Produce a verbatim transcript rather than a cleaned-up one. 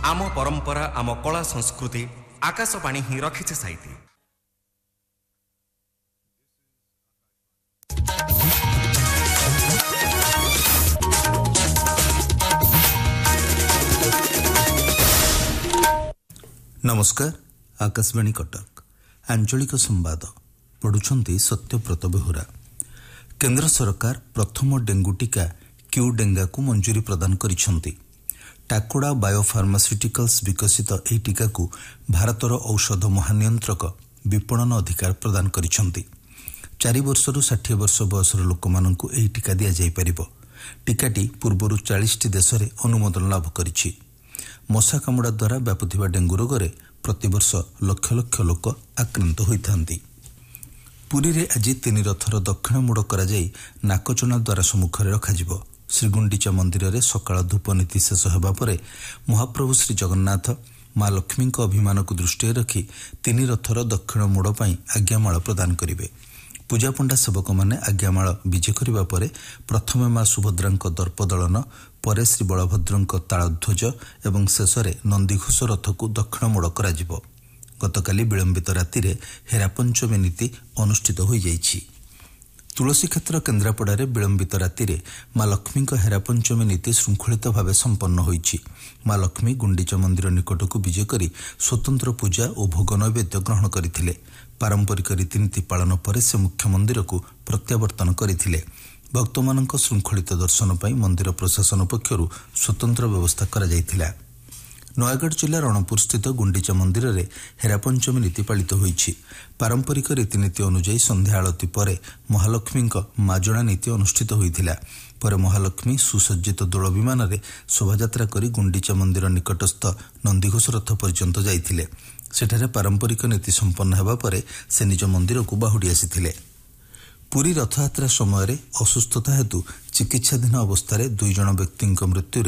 आम परंपरा आम कला संस्कृति आकाशवाणी ही रखिছে साइती। नमस्कार, आकाशवाणी कटक आंचलिक संवाद पढ़ुछंती सत्यव्रत बेहुरा। केंद्र सरकार प्रथम डेंगू टीका क्यू डेंगा को मंजूरी प्रदान करिछंती। टाकोड़ा बायोफार्मास्यूटिकल्स विकसित एही टीका को भारतर औषध महानियंत्रक विपणन अधिकार प्रदान करिछंती। चारि वर्षरु षाठी वर्ष बयसर लोकमानंकु एही टीका दिया जाई परिबो। टीकाटी पूर्वरु चालीस टी देशरे अनुमोदन लाभ करिछि। मशा कामुड़ा द्वारा व्यापुथिबा डेंगू रोगरे प्रतिवर्ष लक्ष लक्ष लोक आक्रांत होइथांती। पुरी रे आज तीन रथर दक्षिण मोड़ करा जाई नाकचना द्वारा सम्मुखरे रखाजिबो। श्रीगुंडीचा मंदिर रे सकाळ धूप नीति शेष हेबा परे महाप्रभु श्री जगन्नाथ मां लक्ष्मी को अभिमान को दृष्टि रखी तीन रथर दक्षिण मोड़ पई आज्ञामाळ प्रदान करिवे। पूजा पंडा सेवक माने आज्ञामाळ विजे करिबा परे प्रथमे मां सुभद्रांक दर्पदलन, परे श्री बलभद्रंक तालध्वज एवं शेषरे नंदीघोष रथ को दक्षिण मोड़ कराजिबो। गतकाली विलंबित राति रे हेरा पंचमी नीति अनुष्ठित होई जाइछि। तुलसी क्षेत्र केन्द्रापड़ा रे विलंबित राति रे मां लक्ष्मी को हेरा पंचमी नीति श्रृंखलित भावे संपन्न होइछि। मां लक्ष्मी गुंडीचा मंदिर निकट को विजय करी स्वतंत्र पूजा और भोग नैवेद्य ग्रहण करथिले। पारंपरिक रीतिनीति पालन पर से मुख्य मंदिर को प्रत्यावर्तन करथिले। भक्तमानंक श्रृंखलित दर्शन पाई मंदिर प्रशासन पक्षरु स्वतंत्र व्यवस्था करा जायथिला। नयगढ़ जिला रणपुर स्थित गुंडीचा मंदिर रे हेरा पंचमी नीति पालित होइछि। पारंपरिक रीतिनीति अनुसार संध्या आलती परे महालक्ष्मी माजणा नीति अनुष्ठित होइथिला। पर महालक्ष्मी सुसज्जित दोल विमान रे शोभायात्रा करी गुंडीचा मंदिर निकटस्थ नंदीघोष रथ पर्यंत जाइथिले। सेठारे पारंपरिक नीति संपन्न हेबा परे से निज मंदिर को बाहुडी आसिथिले। पुरी रथयात्रा समय असुस्थता हेतु चिकित्साधीन अवस्था दुई जन व्यक्ति मृत्यु